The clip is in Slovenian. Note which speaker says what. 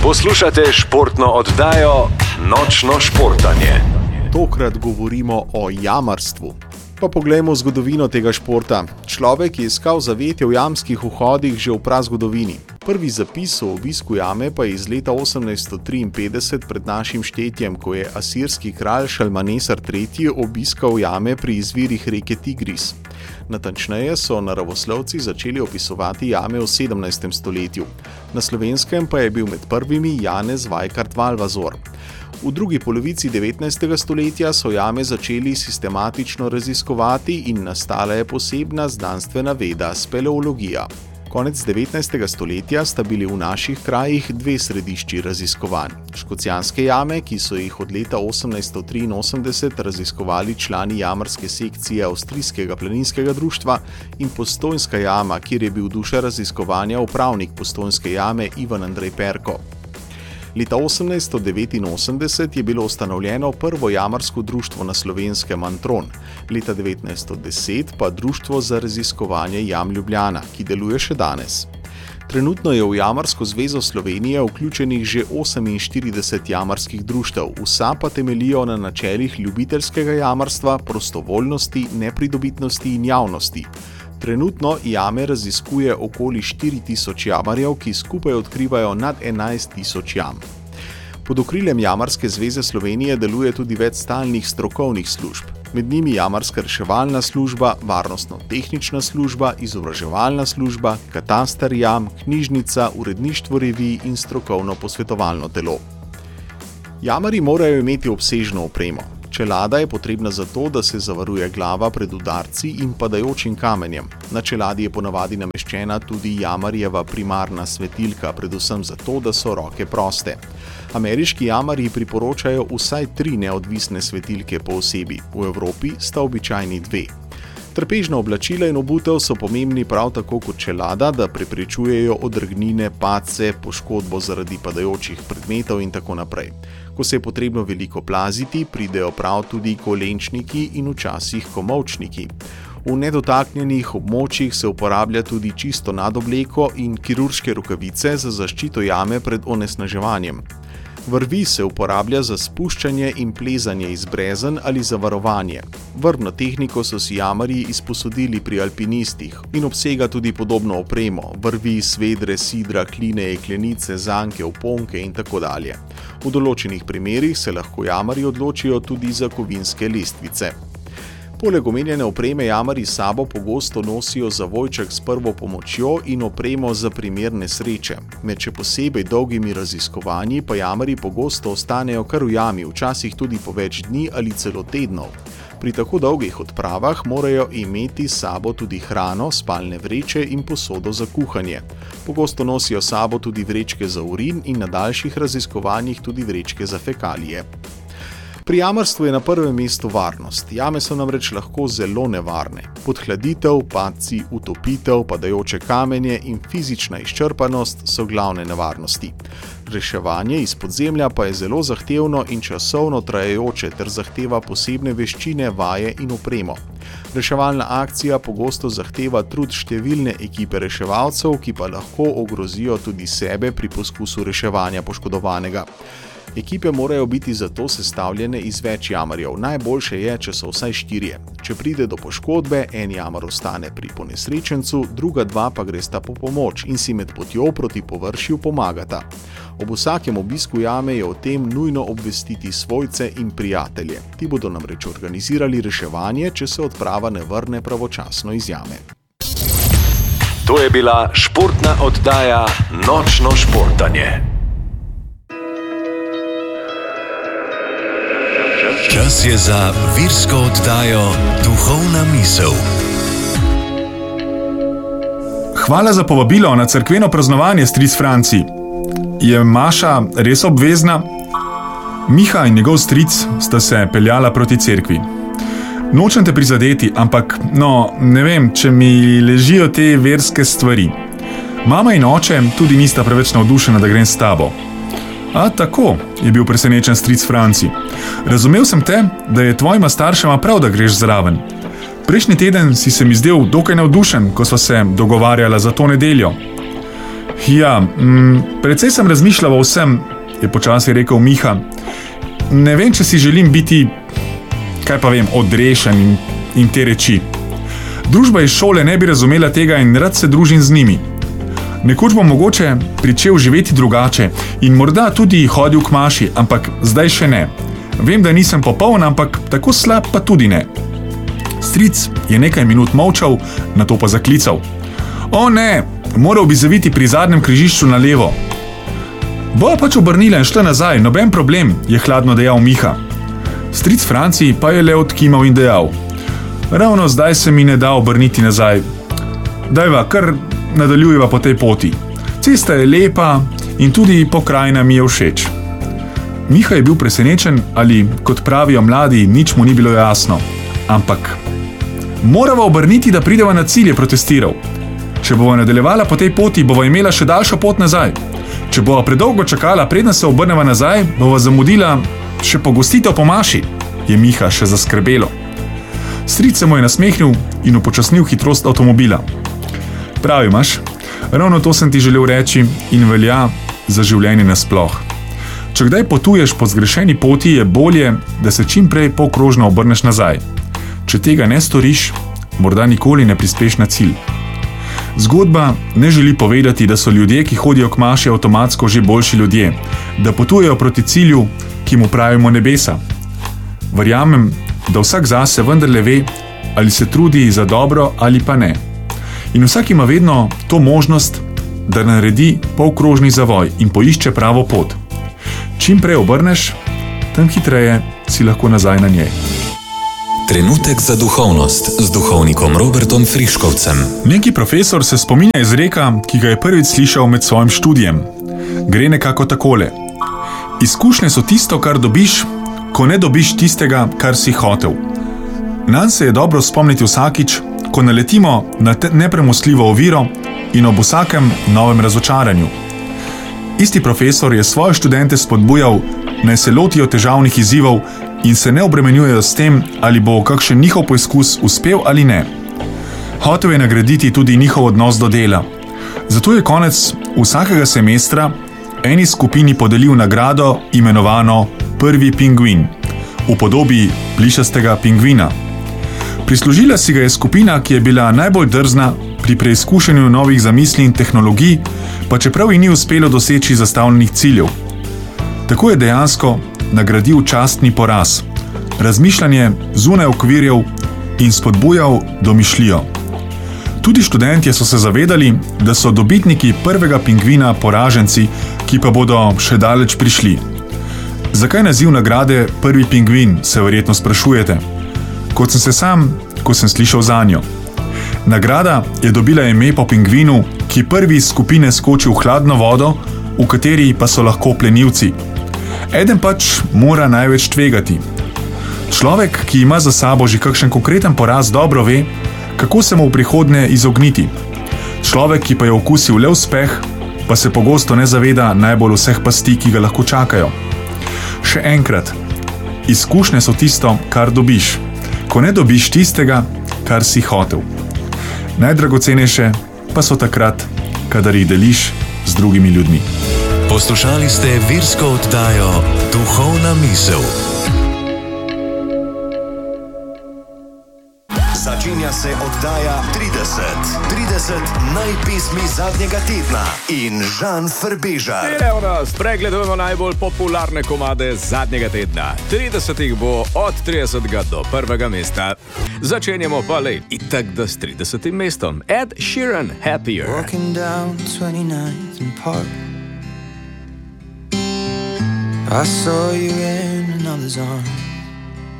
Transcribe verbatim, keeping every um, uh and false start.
Speaker 1: Poslušate športno oddajo Nočno športanje.
Speaker 2: Tokrat govorimo o jamarstvu. Pa poglejmo zgodovino tega športa. Človek je iskal zavetje v jamskih vhodih že v prazgodovini. Prvi zapis o obisku jame pa je iz leta osemnajststo triinpetdeset pred našim štetjem, ko je asirski kralj Šalmanesar tretji obiskal jame pri izvirih reke Tigris. Natančneje so naravoslovci začeli opisovati jame v sedemnajstem stoletju. Na Slovenskem pa je bil med prvimi Janez Vajkard Valvazor. V drugi polovici devetnajstega stoletja so jame začeli sistematično raziskovati in nastala je posebna znanstvena veda, speleologija. Konec devetnajstega stoletja sta bili v naših krajih dve središči raziskovanj. Škocjanske jame, ki so jih od leta osemnajststo triinosemdeset raziskovali člani jamarske sekcije Avstrijskega planinskega društva, in Postojnska jama, kjer je bil duša raziskovanja upravnik Postojnske jame Ivan Andrej Perko. Leta osemnajststo devetinosemdeset je bilo ustanovljeno prvo jamarsko društvo na Slovenskem Antron, leta devetnajststo deset pa Društvo za raziskovanje jam Ljubljana, ki deluje še danes. Trenutno je v Jamarsko zvezo Slovenije vključenih že oseminštirideset jamarskih društev, vsa pa temeljijo na načelih ljubiteljskega jamarstva, prostovoljnosti, nepridobitnosti in javnosti. Trenutno jame raziskuje okoli štiri tisoč jamarjev, ki skupaj odkrivajo nad enajst tisoč jam. Pod okriljem Jamarske zveze Slovenije deluje tudi več stalnih strokovnih služb. Med njimi jamarska reševalna služba, varnostno-tehnična služba, izobraževalna služba, katastar jam, knjižnica, uredništvo revij in strokovno posvetovalno telo. Jamarji morajo imeti obsežno opremo. Čelada je potrebna zato, da se zavaruje glava pred udarci in padajočim kamenjem. Na čeladi je ponavadi nameščena tudi jamarjeva primarna svetilka, predvsem zato, da so roke proste. Ameriški jamarji priporočajo vsaj tri neodvisne svetilke po osebi, v Evropi sta običajni dve. Trpežna oblačila in obutev so pomembni prav tako kot čelada, da preprečujejo odrgnine, padce, poškodbo zaradi padajočih predmetov in tako naprej. Ko se je potrebno veliko plaziti, pridejo prav tudi kolenčniki in včasih komolčniki. V nedotaknjenih območjih se uporablja tudi čisto nadobleko in kirurške rokavice za zaščito jame pred onesnaževanjem. Vrvi se uporablja za spuščanje in plezanje iz brezen ali za varovanje. Vrvno tehniko so si jamarji izposodili pri alpinistih in obsega tudi podobno opremo, vrvi, svedre, sidra, kline, jeklenice, zanke, oponke in tako dalje. V določenih primerih se lahko jamarji odločijo tudi za kovinske lestvice. Poleg omenjene opreme jamarji s sabo pogosto nosijo zavojček s prvo pomočjo in opremo za primer nesreče. Med še posebej dolgimi raziskovanji pa jamarji pogosto ostanejo kar v jami, včasih tudi po več dni ali celo tednov. Pri tako dolgih odpravah morajo imeti s sabo tudi hrano, spalne vreče in posodo za kuhanje. Pogosto nosijo s sabo tudi vrečke za urin in na daljših raziskovanjih tudi vrečke za fekalije. Pri jamarstvu je na prvem mestu varnost. Jame so namreč lahko zelo nevarne. Podhladitev, padci, utopitev, padajoče kamenje in fizična izčrpanost so glavne nevarnosti. Reševanje iz podzemlja pa je zelo zahtevno in časovno trajajoče ter zahteva posebne veščine, vaje in opremo. Reševalna akcija pogosto zahteva trud številne ekipe reševalcev, ki pa lahko ogrozijo tudi sebe pri poskusu reševanja poškodovanega. Ekipe morajo biti zato sestavljene iz več jamarjev. Najboljše je, če so vsaj štirje. Če pride do poškodbe, en jamar ostane pri ponesrečencu, druga dva pa gresta po pomoč in si med potjo proti površju pomagata. Ob vsakem obisku jame je o tem nujno obvestiti svojce in prijatelje. Ti bodo namreč organizirali reševanje, če se odprava ne vrne pravočasno iz jame.
Speaker 1: To je bila športna oddaja Nočno športanje. Čas je za virsko oddajo Duhovna misel.
Speaker 3: Hvala za povabilo na cerkveno praznovanje, stric Franci. Je maša res obvezna? Miha in njegov stric sta se peljala proti cerkvi. Nočem te prizadeti, ampak, no, ne vem, če mi ležijo te verske stvari. Mama in oče tudi nista preveč navdušena, da grem s tabo. A tako, je bil presenečen stric Franci. Razumel sem te, da je tvojima staršema prav, da greš zraven. Prejšnji teden si se mi zdel dokaj navdušen, ko sva se dogovarjala za to nedeljo. Ja, mm, precej sem razmišljal o vsem, je počasi rekel Miha. Ne vem, če si želim biti, kaj pa vem, odrešen in, in te reči. Družba iz šole ne bi razumela tega in rad se družim z njimi. Nekoč bom mogoče pričel živeti drugače in morda tudi hodil k maši, ampak zdaj še ne. Vem, da nisem popoln, ampak tako slab pa tudi ne. Stric je nekaj minut molčal, nato pa zaklical. O ne, moral bi zaviti pri zadnjem križišču na levo. Bo pač obrnila in šla nazaj, noben problem, je hladno dejal Miha. Stric Franci pa je le odkimal in dejal. Ravno zdaj se mi ne da obrniti nazaj. Dajva, kar nadaljujeva po tej poti. Cesta je lepa in tudi pokrajina mi je všeč. Miha je bil presenečen ali, kot pravijo mladi, nič mu ni bilo jasno. Ampak morava obrniti, da prideva na cilj, je protestiral. Če bova nadaljevala po tej poti, bova imela še daljšo pot nazaj. Če bova predolgo čakala, preden se obrneva nazaj, bova zamudila še pogostitev po maši, je Miha še zaskrbelo. Stric se mu je nasmehnil in upočasnil hitrost avtomobila. Pravi imaš, ravno to sem ti želel reči in velja za življenje nasploh. Če kdaj potuješ po zgrešeni poti, je bolje, da se čim prej polkrožno obrneš nazaj. Če tega ne storiš, morda nikoli ne prispeš na cilj. Zgodba ne želi povedati, da so ljudje, ki hodijo k maši, avtomatsko že boljši ljudje, da potujejo proti cilju, ki mu pravimo nebesa. Verjamem, da vsak zase vendarle ve, ali se trudi za dobro ali pa ne. In vsak ima vedno to možnost, da naredi polkrožni zavoj in poišče pravo pot. Čim prej obrneš, tem hitreje si lahko nazaj na njej.
Speaker 1: Trenutek za duhovnost z duhovnikom Robertom Friškovcem.
Speaker 3: Neki profesor se spominja izreka, ki ga je prvič slišal med svojim študijem. Gre nekako takole. Izkušnje so tisto, kar dobiš, ko ne dobiš tistega, kar si hotel. Nanj se je dobro spomniti vsakič, ko naletimo na nepremostljivo oviro in ob vsakem novem razočaranju. Isti profesor je svoje študente spodbujal, naj se lotijo težavnih izzivov in se ne obremenjujejo s tem, ali bo kakšen njihov poizkus uspel ali ne. Hotel je nagraditi tudi njihov odnos do dela. Zato je konec vsakega semestra eni skupini podelil nagrado imenovano Prvi pingvin, v podobi plišastega pingvina. Prislužila si ga je skupina, ki je bila najbolj drzna pri preizkušanju novih zamisli in tehnologij, pa čeprav ji ni uspelo doseči zastavljenih ciljev. Tako je dejansko nagradil častni poraz, razmišljanje zunaj okvirjev in spodbujal domišljijo. Tudi študentje so se zavedali, da so dobitniki prvega pingvina poraženci, ki pa bodo še daleč prišli. Zakaj naziv nagrade Prvi pingvin, se verjetno sprašujete? Kot sem se sam, ko sem slišal zanjo. Nagrada je dobila ime po pingvinu, ki prvi iz skupine skoči v hladno vodo, v kateri pa so lahko plenilci. Eden pač mora največ tvegati. Človek, ki ima za sabo že kakšen konkreten poraz, dobro ve, kako se mu v prihodnje izogniti. Človek, ki pa je okusil le uspeh, pa se pogosto ne zaveda najbolj vseh pasti, ki ga lahko čakajo. Še enkrat, izkušnje so tisto, kar dobiš, ko ne dobiš tistega, kar si hotel. Najdragocenejše pa so takrat, kadar jih deliš z drugimi ljudmi.
Speaker 1: Poslušali ste virsko oddajo Duhovna misel. Začenja se oddaja trideset. trideset najpesmi zadnjega tedna in Žan Frbežar.
Speaker 4: Evo nas, pregledujemo najbolj popularne komade zadnjega tedna. trideset jih bo od tridesetega do prvega mesta. Začenjamo pa lej itak da s tridesetim mestom. Ed Sheeran, Happier.
Speaker 5: Walking down twenty-ninth and Park, I saw you in another's arms.